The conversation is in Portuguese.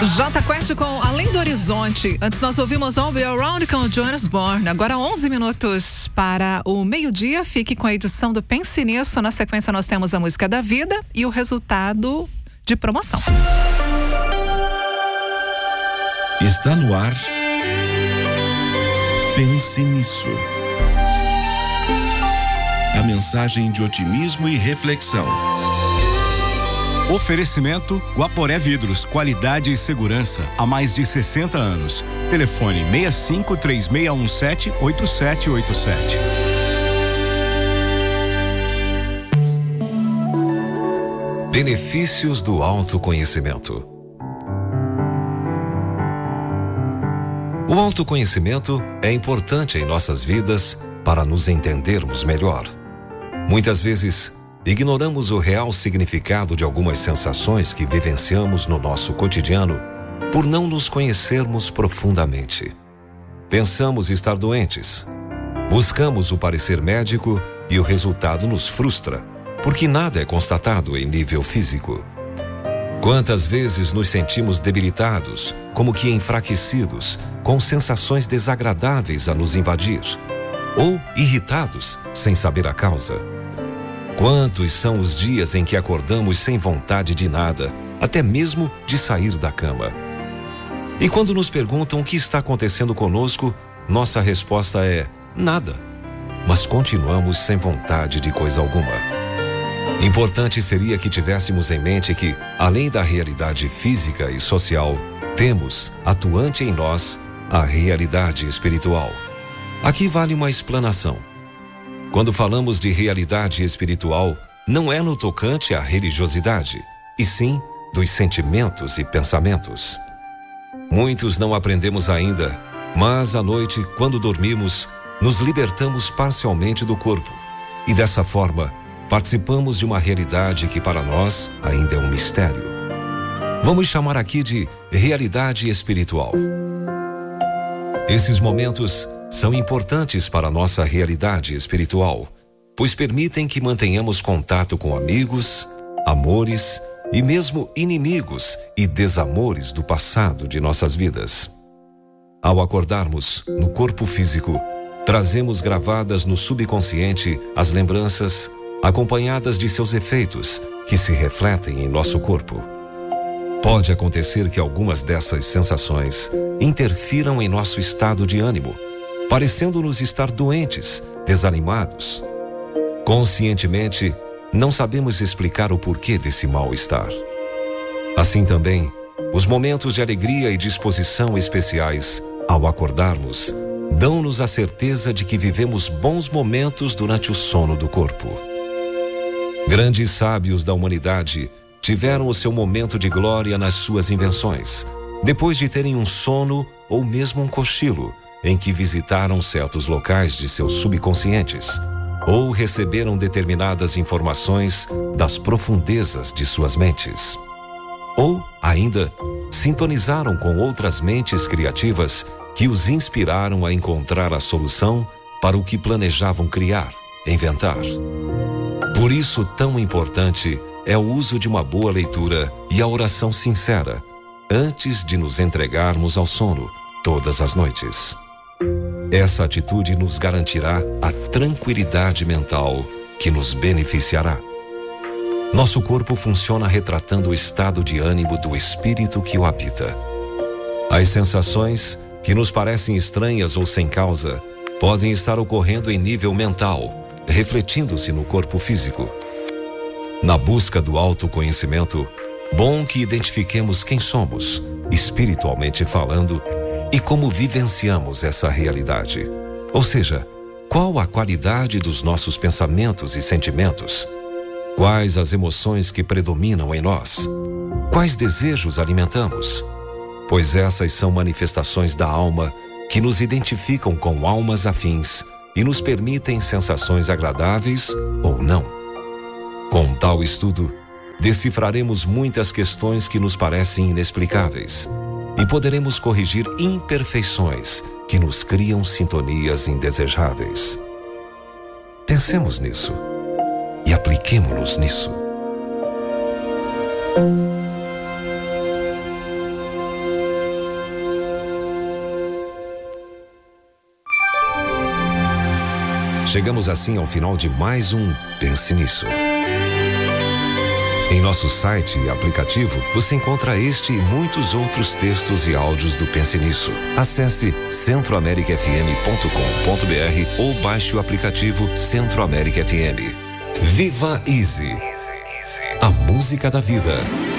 Jota Quest com Além do Horizonte. Antes nós ouvimos All Be Around com Jonas Born. Agora 11 minutos para o meio-dia. Fique com a edição do Pense Nisso. Na sequência nós temos a música da vida e o resultado de promoção. Está no ar. Pense Nisso. A mensagem de otimismo e reflexão. Oferecimento Guaporé Vidros, qualidade e segurança há mais de 60 anos. Telefone 6536178787. Benefícios do autoconhecimento. O autoconhecimento é importante em nossas vidas para nos entendermos melhor. Muitas vezes, ignoramos o real significado de algumas sensações que vivenciamos no nosso cotidiano por não nos conhecermos profundamente. Pensamos estar doentes. Buscamos o parecer médico e o resultado nos frustra, porque nada é constatado em nível físico. Quantas vezes nos sentimos debilitados, como que enfraquecidos, com sensações desagradáveis a nos invadir, ou irritados sem saber a causa. Quantos são os dias em que acordamos sem vontade de nada, até mesmo de sair da cama? E quando nos perguntam o que está acontecendo conosco, nossa resposta é nada, mas continuamos sem vontade de coisa alguma. Importante seria que tivéssemos em mente que, além da realidade física e social, temos, atuante em nós, a realidade espiritual. Aqui vale uma explanação. Quando falamos de realidade espiritual, não é no tocante à religiosidade, e sim dos sentimentos e pensamentos. Muitos não aprendemos ainda, mas à noite, quando dormimos, nos libertamos parcialmente do corpo, e dessa forma, participamos de uma realidade que para nós ainda é um mistério. Vamos chamar aqui de realidade espiritual. Esses momentos são importantes para a nossa realidade espiritual, pois permitem que mantenhamos contato com amigos, amores e mesmo inimigos e desamores do passado de nossas vidas. Ao acordarmos no corpo físico, trazemos gravadas no subconsciente as lembranças acompanhadas de seus efeitos que se refletem em nosso corpo. Pode acontecer que algumas dessas sensações interfiram em nosso estado de ânimo, parecendo-nos estar doentes, desanimados. Conscientemente, não sabemos explicar o porquê desse mal-estar. Assim também, os momentos de alegria e disposição especiais, ao acordarmos, dão-nos a certeza de que vivemos bons momentos durante o sono do corpo. Grandes sábios da humanidade tiveram o seu momento de glória nas suas invenções, depois de terem um sono ou mesmo um cochilo, em que visitaram certos locais de seus subconscientes, ou receberam determinadas informações das profundezas de suas mentes. Ou, ainda, sintonizaram com outras mentes criativas que os inspiraram a encontrar a solução para o que planejavam criar, inventar. Por isso, tão importante é o uso de uma boa leitura e a oração sincera, antes de nos entregarmos ao sono todas as noites. Essa atitude nos garantirá a tranquilidade mental que nos beneficiará. Nosso corpo funciona retratando o estado de ânimo do espírito que o habita. As sensações, que nos parecem estranhas ou sem causa, podem estar ocorrendo em nível mental, refletindo-se no corpo físico. Na busca do autoconhecimento, bom que identifiquemos quem somos, espiritualmente falando, e como vivenciamos essa realidade. Ou seja, qual a qualidade dos nossos pensamentos e sentimentos? Quais as emoções que predominam em nós? Quais desejos alimentamos? Pois essas são manifestações da alma que nos identificam com almas afins e nos permitem sensações agradáveis ou não. Com tal estudo, decifraremos muitas questões que nos parecem inexplicáveis e poderemos corrigir imperfeições que nos criam sintonias indesejáveis. Pensemos nisso e apliquemo-nos nisso. Chegamos assim ao final de mais um Pense Nisso. Em nosso site e aplicativo, você encontra este e muitos outros textos e áudios do Pense Nisso. Acesse centroamericafm.com.br ou baixe o aplicativo Centro América FM. Viva Easy, a música da vida.